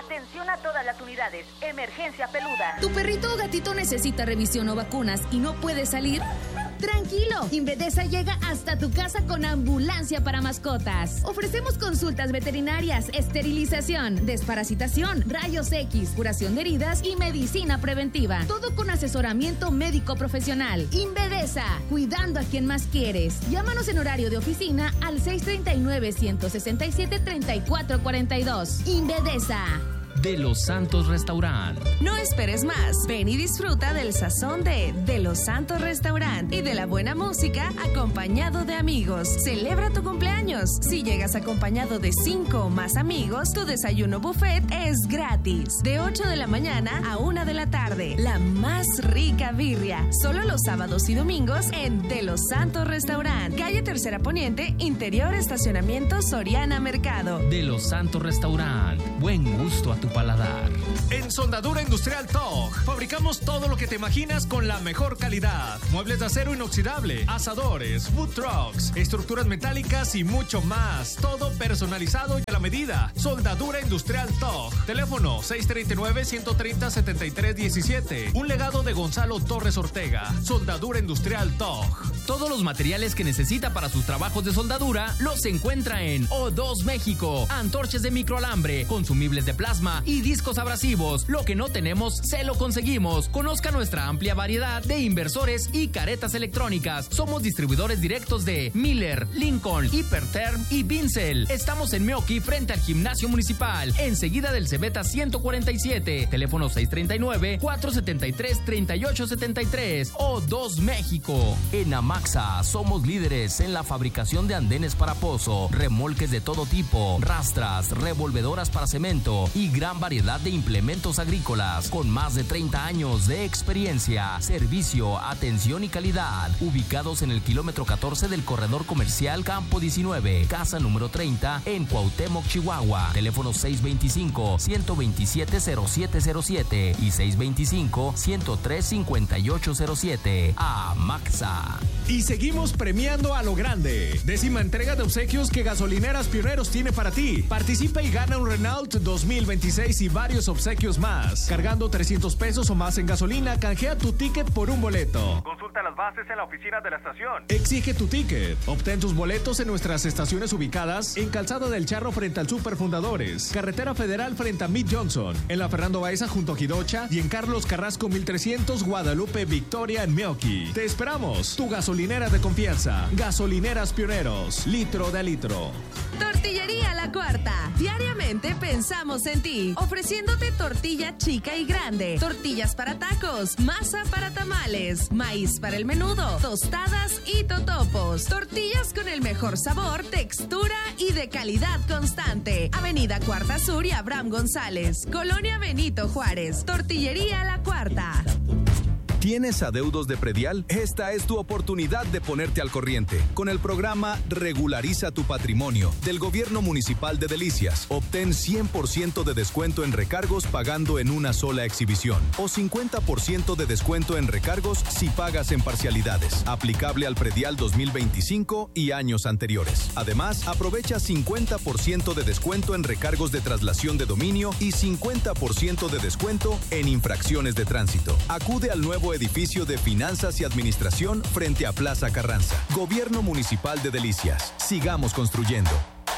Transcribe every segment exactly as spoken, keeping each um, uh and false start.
Atención a todas las unidades. Emergencia peluda. ¿Tu perrito o gatito necesita revisión o vacunas y no puede salir? Tranquilo, Invedesa llega hasta tu casa con ambulancia para mascotas. Ofrecemos consultas veterinarias, esterilización, desparasitación, rayos X, curación de heridas y medicina preventiva. Todo con asesoramiento médico profesional. Invedesa, cuidando a quien más quieres. Llámanos en horario de oficina al seis tres nueve, uno seis siete, tres cuatro cuatro dos. Invedesa. De Los Santos Restaurant. No esperes más. Ven y disfruta del sazón de De Los Santos Restaurant y de la buena música acompañado de amigos. Celebra tu cumpleaños. Si llegas acompañado de cinco o más amigos, tu desayuno buffet es gratis. De ocho de la mañana a una de la tarde. La más rica birria. Solo los sábados y domingos en De Los Santos Restaurant. Calle Tercera Poniente, interior estacionamiento Soriana Mercado. De Los Santos Restaurant. Buen gusto a tu paladar. En Soldadura Industrial T O G fabricamos todo lo que te imaginas con la mejor calidad. Muebles de acero inoxidable, asadores, food trucks, estructuras metálicas y mucho más. Todo personalizado y a la medida. Soldadura Industrial T O G. Teléfono seis tres nueve, uno tres cero, siete tres uno siete. Un legado de Gonzalo Torres Ortega. Soldadura Industrial T O G. Todos los materiales que necesita para sus trabajos de soldadura los encuentra en O dos México. Antorchas de microalambre, consumibles de plasma y discos abrasivos. Lo que no tenemos, se lo conseguimos. Conozca nuestra amplia variedad de inversores y caretas electrónicas. Somos distribuidores directos de Miller, Lincoln, Hiperterm y Vincel. Estamos en Meoqui, frente al Gimnasio Municipal, enseguida del Cebeta ciento cuarenta y siete. Teléfono seis tres nueve, cuatro siete tres, tres ocho siete tres. O dos México. En Amaxa somos líderes en la fabricación de andenes para pozo, remolques de todo tipo, rastras, revolvedoras para cemento y gran variedad de implementos agrícolas con más de treinta años de experiencia, servicio, atención y calidad. Ubicados en el kilómetro catorce del corredor comercial Campo diecinueve, casa número treinta en Cuauhtémoc, Chihuahua. Teléfono seis dos cinco, uno dos siete, cero siete cero siete y seis dos cinco, uno tres cinco ocho cero siete. Amaxa. Y seguimos premiando a lo grande. Décima entrega de obsequios que Gasolineras Pioneros tiene para ti. Participa y gana un Renault dos mil veintiséis y varios obsequios más. Cargando trescientos pesos o más en gasolina, canjea tu ticket por un boleto. Consulta las bases en la oficina de la estación. Exige tu ticket. Obtén tus boletos en nuestras estaciones ubicadas en Calzada del Charro frente al Super Fundadores, Carretera Federal frente a Mid Johnson, en la Fernando Baeza junto a Jidocha y en Carlos Carrasco mil trescientos, Guadalupe, Victoria en Meoqui. Te esperamos. Tu gasolinera de confianza. Gasolineras Pioneros. Litro de litro. Tortillería La Cuarta. Diariamente pensamos en ti, ofreciéndote tortilla chica y grande, tortillas para tacos, masa para tamales, maíz para el menudo, tostadas y totopos. Tortillas con el mejor sabor, textura y de calidad constante. Avenida Cuarta Sur y Abraham González, Colonia Benito Juárez. Tortillería La Cuarta. ¿Tienes adeudos de predial? Esta es tu oportunidad de ponerte al corriente. Con el programa Regulariza tu Patrimonio del Gobierno Municipal de Delicias, obtén cien por ciento de descuento en recargos pagando en una sola exhibición o cincuenta por ciento de descuento en recargos si pagas en parcialidades. Aplicable al predial dos mil veinticinco y años anteriores. Además, aprovecha cincuenta por ciento de descuento en recargos de traslación de dominio y cincuenta por ciento de descuento en infracciones de tránsito. Acude al nuevo edificio de Finanzas y Administración frente a Plaza Carranza. Gobierno Municipal de Delicias. Sigamos construyendo.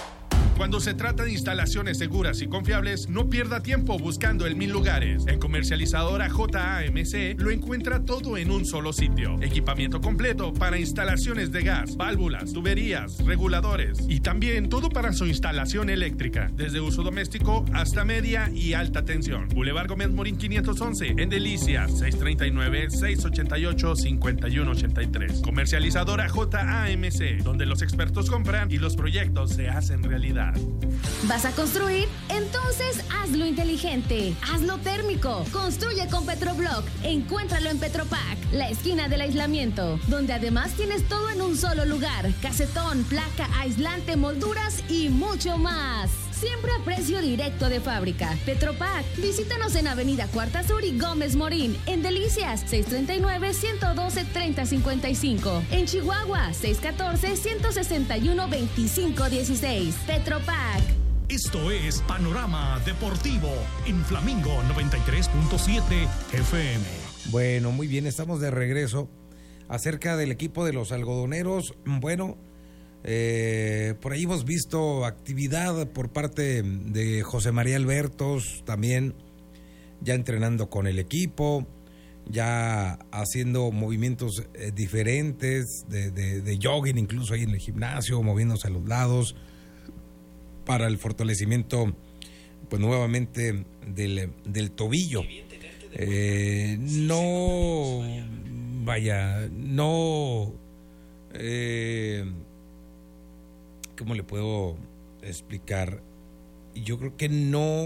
Cuando se trata de instalaciones seguras y confiables, no pierda tiempo buscando en mil lugares. En Comercializadora J A M C lo encuentra todo en un solo sitio. Equipamiento completo para instalaciones de gas, válvulas, tuberías, reguladores y también todo para su instalación eléctrica, desde uso doméstico hasta media y alta tensión. Boulevard Gómez Morín quinientos once, en Delicias, seis tres nueve, seis ocho ocho, cinco uno ocho tres. Comercializadora J A M C, donde los expertos compran y los proyectos se hacen realidad. ¿Vas a construir? Entonces hazlo inteligente, hazlo térmico. Construye con Petroblock. Encuéntralo en Petropac, la esquina del aislamiento, donde además tienes todo en un solo lugar: casetón, placa, aislante, molduras y mucho más. Siempre a precio directo de fábrica. Petropac. Visítanos en Avenida Cuarta Sur y Gómez Morín. En Delicias, seis tres nueve, uno uno dos, tres cero cinco cinco. En Chihuahua, seis uno cuatro, uno seis uno, dos cinco uno seis. Petropac. Esto es Panorama Deportivo en Flamingo noventa y tres punto siete F M. Bueno, muy bien, estamos de regreso. Acerca del equipo de los algodoneros, bueno, eh, por ahí hemos visto actividad por parte de José María Albertos, también ya entrenando con el equipo, ya haciendo movimientos eh, diferentes de, de, de jogging, incluso ahí en el gimnasio, moviéndose a los lados para el fortalecimiento, pues nuevamente del, del tobillo. Eh, no, vaya, no, eh, ¿cómo le puedo explicar? Yo creo que no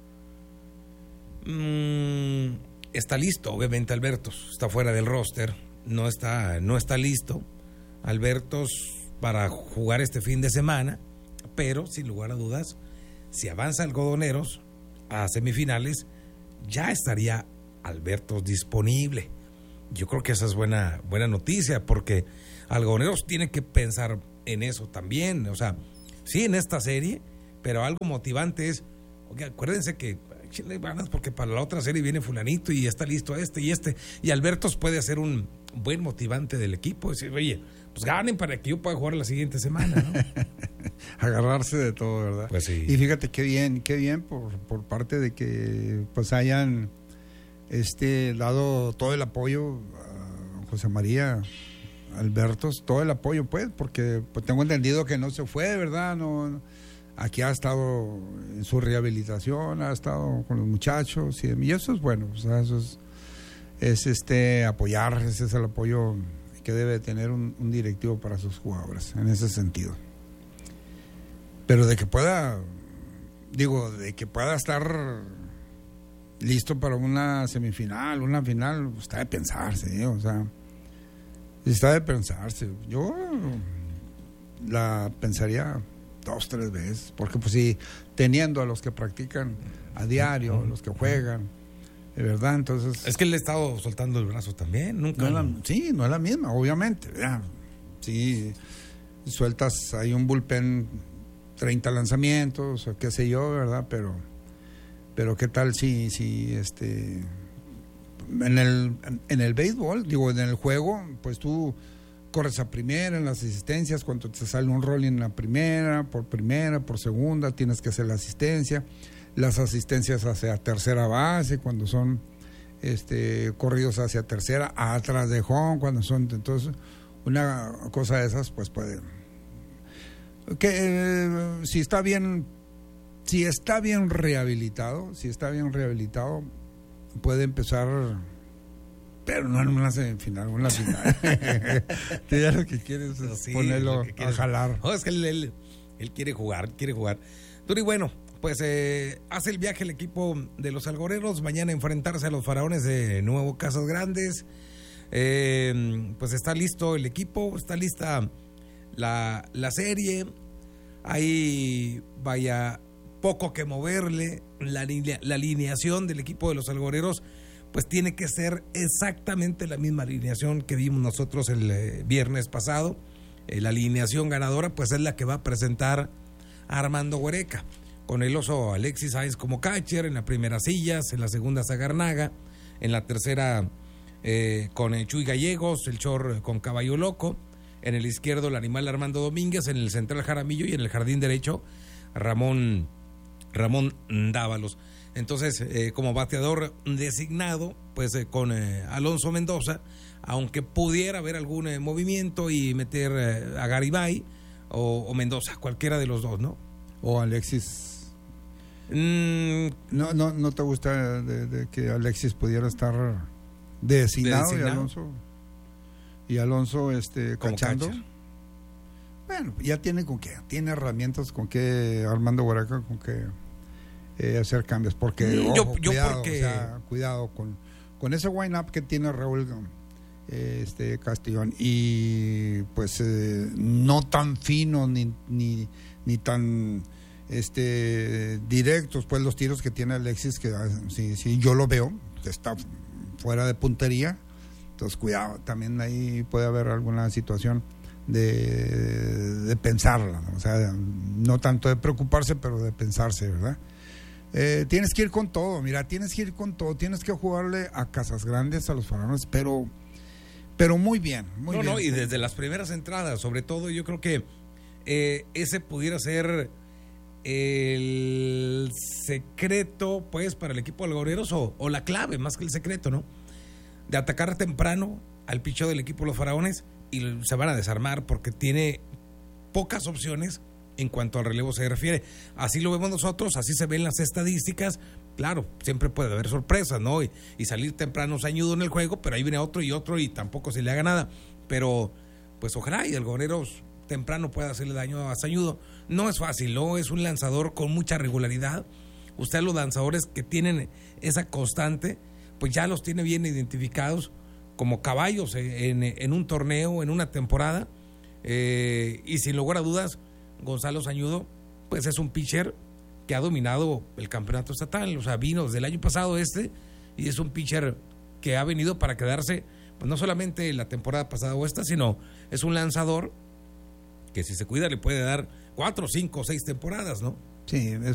mmm, está listo, obviamente Albertos, está fuera del roster, no está, no está listo Albertos para jugar este fin de semana, pero sin lugar a dudas, si avanza Algodoneros a semifinales, ya estaría Albertos disponible. Yo creo que esa es buena, buena noticia, porque Algodoneros tiene que pensar en eso también. O sea, sí en esta serie, pero algo motivante es, oye, acuérdense que échenle ganas porque para la otra serie viene fulanito y está listo este y este, y Albertos puede ser un buen motivante del equipo, decir, oye, pues ganen para que yo pueda jugar la siguiente semana, ¿no? Agarrarse de todo, ¿verdad? Pues sí. Y fíjate qué bien, qué bien por, por parte de que pues hayan este dado todo el apoyo a José María Albertos, todo el apoyo, pues, porque pues tengo entendido que no se fue, ¿verdad? No, aquí ha estado en su rehabilitación, ha estado con los muchachos, y, y eso es bueno, o sea, eso es, es este apoyar, ese es el apoyo que debe tener un, un directivo para sus jugadores, en ese sentido. Pero de que pueda, digo, de que pueda estar listo para una semifinal, una final, pues, está de pensarse, ¿eh? O sea, está de pensarse. Yo la pensaría dos, tres veces, porque pues si teniendo a los que practican a diario, uh-huh. los que juegan, de verdad, entonces... Es que él ha estado soltando el brazo también, nunca... No la, sí, no es la misma, obviamente, ya, sí, sueltas ahí un bullpen, treinta lanzamientos, o qué sé yo, ¿verdad? Pero, pero qué tal si, si este... En el, en el béisbol, digo, en el juego, pues tú corres a primera en las asistencias, cuando te sale un rolling en la primera, por primera, por segunda, tienes que hacer la asistencia, las asistencias hacia tercera base, cuando son este corridos hacia tercera, atrás de home, cuando son, entonces, una cosa de esas, pues puede, que eh, si está bien, si está bien rehabilitado, si está bien rehabilitado, puede empezar, pero no en una semifinal, en una final. Tú ya lo que quieres es sí, ponerlo que quieres, a jalar. Oh, es que él, él, él quiere jugar, quiere jugar. Turi, bueno, pues eh, hace el viaje el equipo de los algoreros, mañana enfrentarse a los faraones de Nuevo Casas Grandes. Eh, pues está listo el equipo, está lista la, la serie. Ahí vaya poco que moverle. La, la alineación del equipo de los algoreros pues tiene que ser exactamente la misma alineación que vimos nosotros el eh, viernes pasado. Eh, la alineación ganadora pues es la que va a presentar a Armando Huereca, con el oso Alexis Sáenz como catcher, en la primera Sillas, en la segunda Zagarnaga, en la tercera eh, con eh, Chuy Gallegos, el Chor con Caballo Loco, en el izquierdo el animal Armando Domínguez, en el central Jaramillo y en el jardín derecho Ramón Ramón Dávalos. Entonces, eh, como bateador designado, pues eh, con eh, Alonso Mendoza, aunque pudiera haber algún eh, movimiento y meter eh, a Garibay o, o Mendoza, cualquiera de los dos, ¿no? O Alexis. Mm, no, no, no te gusta de, de que Alexis pudiera estar designado, designado. y Alonso y Alonso este cachando. Catcher. Bueno, ya tiene con qué, tiene herramientas con qué Armando Huereca, con qué eh, hacer cambios, porque ojo, yo, yo cuidado, porque... o sea, cuidado con, con ese wind-up que tiene Raúl eh, este Castellón, y pues eh, no tan fino ni, ni, ni tan este directos, pues los tiros que tiene Alexis, que si, si yo lo veo, está fuera de puntería, entonces cuidado, también ahí puede haber alguna situación de, de pensarla, ¿no? O sea, no tanto de preocuparse, pero de pensarse, ¿verdad? Eh, tienes que ir con todo, mira, tienes que ir con todo, tienes que jugarle a Casas Grandes, a los Faraones, pero, pero muy bien, muy no, bien. No, y desde las primeras entradas, sobre todo, yo creo que eh, ese pudiera ser el secreto, pues, para el equipo de Algoreros, o, o la clave, más que el secreto, ¿no? De atacar temprano al picheo del equipo de los Faraones y se van a desarmar porque tiene pocas opciones en cuanto al relevo se refiere. Así lo vemos nosotros, así se ven las estadísticas. Claro, siempre puede haber sorpresas, ¿no? Y, y salir temprano Sañudo en el juego, pero ahí viene otro y otro y tampoco se le haga nada. Pero, pues ojalá y Algoneros temprano pueda hacerle daño a Sañudo. No es fácil, ¿no? Es un lanzador con mucha regularidad. Usted, los lanzadores que tienen esa constante, pues ya los tiene bien identificados como caballos en, en un torneo, en una temporada. Eh, y sin lugar a dudas, Gonzalo Sañudo, pues es un pitcher que ha dominado el campeonato estatal, o sea, vino desde el año pasado este, y es un pitcher que ha venido para quedarse, pues no solamente la temporada pasada o esta, sino es un lanzador que si se cuida le puede dar cuatro, cinco, seis temporadas, ¿no? Sí, es